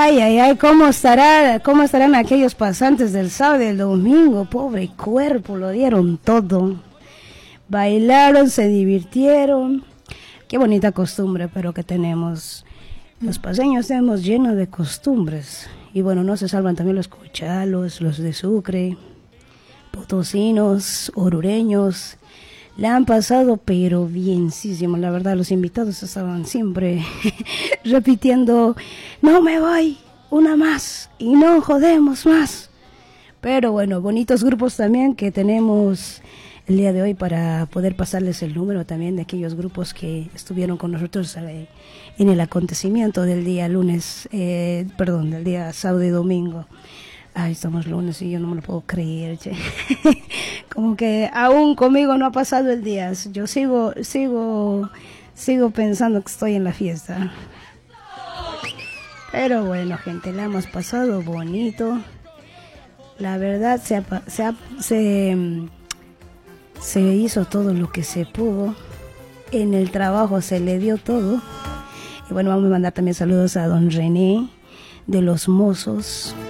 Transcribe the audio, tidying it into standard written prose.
Ay, cómo estarán aquellos pasantes del sábado y del domingo, pobre cuerpo, lo dieron todo. Bailaron, se divirtieron. Qué bonita costumbre, pero que tenemos. Los paseños tenemos lleno de costumbres. Y bueno, no se salvan también los cochalos, los de Sucre, potosinos, orureños. La han pasado pero bienísimo, la verdad. Los invitados estaban siempre repitiendo, no me voy, una más y no jodemos más. Pero bueno, bonitos grupos también que tenemos el día de hoy para poder pasarles el número también de aquellos grupos que estuvieron con nosotros en el acontecimiento del día del día sábado y domingo. Ay, estamos lunes y yo no me lo puedo creer, che. Como que aún conmigo no ha pasado el día. Yo sigo pensando que estoy en la fiesta. Pero bueno, gente, la hemos pasado bonito. La verdad se hizo todo lo que se pudo. En el trabajo se le dio todo. Y bueno, vamos a mandar también saludos a don René de los Mozos.